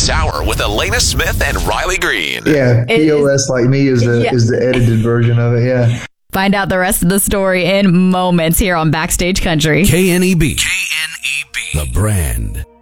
Next hour with Elena Smith and Riley Green. Yeah, POS Like Me is the edited version of it, yeah. Find out the rest of the story in moments here on Backstage Country. KNEB. The Brand.